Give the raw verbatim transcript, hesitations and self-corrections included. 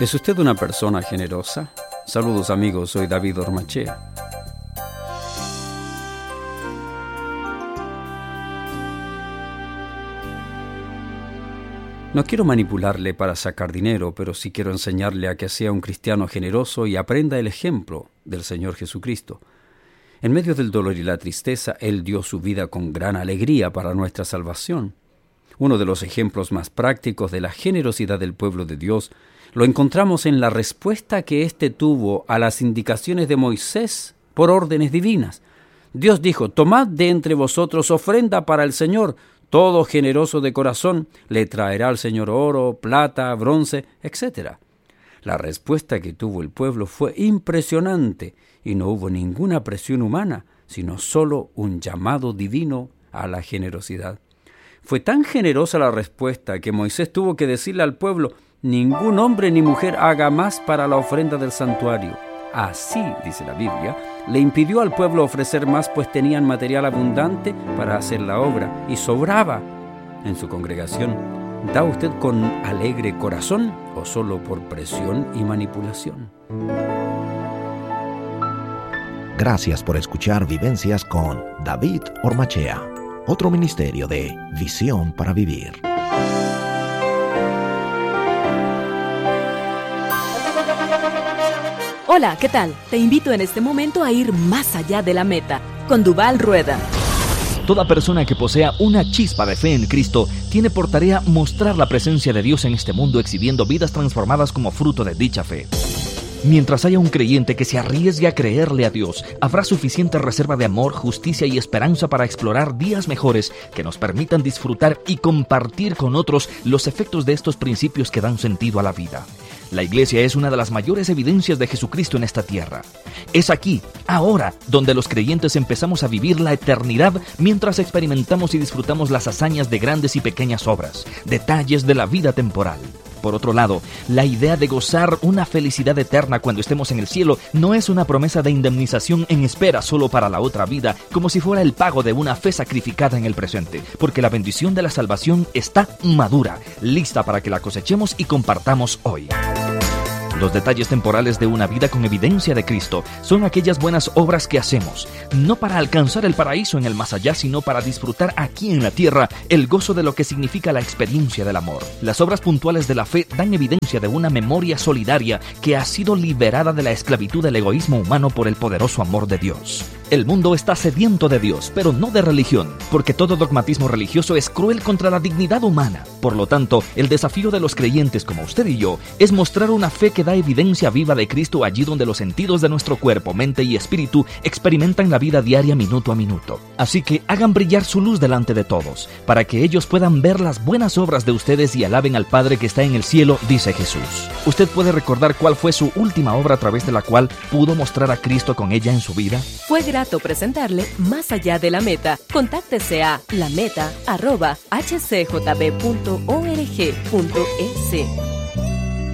¿Es usted una persona generosa? Saludos amigos, soy David Ormachea. No quiero manipularle para sacar dinero, pero sí quiero enseñarle a que sea un cristiano generoso y aprenda el ejemplo del Señor Jesucristo. En medio del dolor y la tristeza, Él dio su vida con gran alegría para nuestra salvación. Uno de los ejemplos más prácticos de la generosidad del pueblo de Dios lo encontramos en la respuesta que éste tuvo a las indicaciones de Moisés por órdenes divinas. Dios dijo: tomad de entre vosotros ofrenda para el Señor. Todo generoso de corazón le traerá al Señor oro, plata, bronce, etcétera. La respuesta que tuvo el pueblo fue impresionante y no hubo ninguna presión humana, sino solo un llamado divino a la generosidad. Fue tan generosa la respuesta que Moisés tuvo que decirle al pueblo: ningún hombre ni mujer haga más para la ofrenda del santuario. Así, dice la Biblia, le impidió al pueblo ofrecer más, pues tenían material abundante para hacer la obra y sobraba. En su congregación, ¿da usted con alegre corazón o solo por presión y manipulación? Gracias por escuchar Vivencias con David Ormachea, otro ministerio de Visión para Vivir. Hola, ¿qué tal? Te invito en este momento a ir más allá de la meta, con Duvall Rueda. Toda persona que posea una chispa de fe en Cristo tiene por tarea mostrar la presencia de Dios en este mundo, exhibiendo vidas transformadas como fruto de dicha fe. Mientras haya un creyente que se arriesgue a creerle a Dios, habrá suficiente reserva de amor, justicia y esperanza para explorar días mejores que nos permitan disfrutar y compartir con otros los efectos de estos principios que dan sentido a la vida. La iglesia es una de las mayores evidencias de Jesucristo en esta tierra. Es aquí, ahora, donde los creyentes empezamos a vivir la eternidad mientras experimentamos y disfrutamos las hazañas de grandes y pequeñas obras, detalles de la vida temporal. Por otro lado, la idea de gozar una felicidad eterna cuando estemos en el cielo no es una promesa de indemnización en espera solo para la otra vida, como si fuera el pago de una fe sacrificada en el presente, porque la bendición de la salvación está madura, lista para que la cosechemos y compartamos hoy. Los detalles temporales de una vida con evidencia de Cristo son aquellas buenas obras que hacemos, no para alcanzar el paraíso en el más allá, sino para disfrutar aquí en la tierra el gozo de lo que significa la experiencia del amor. Las obras puntuales de la fe dan evidencia de una memoria solidaria que ha sido liberada de la esclavitud del egoísmo humano por el poderoso amor de Dios. El mundo está sediento de Dios, pero no de religión, porque todo dogmatismo religioso es cruel contra la dignidad humana. Por lo tanto, el desafío de los creyentes como usted y yo es mostrar una fe que da evidencia viva de Cristo allí donde los sentidos de nuestro cuerpo, mente y espíritu experimentan la vida diaria minuto a minuto. Así que hagan brillar su luz delante de todos, para que ellos puedan ver las buenas obras de ustedes y alaben al Padre que está en el cielo, dice Jesús. ¿Usted puede recordar cuál fue su última obra a través de la cual pudo mostrar a Cristo con ella en su vida? Fue grato presentarle Más allá de la meta. Contáctese a lameta arroba h c j b punto org punto e s.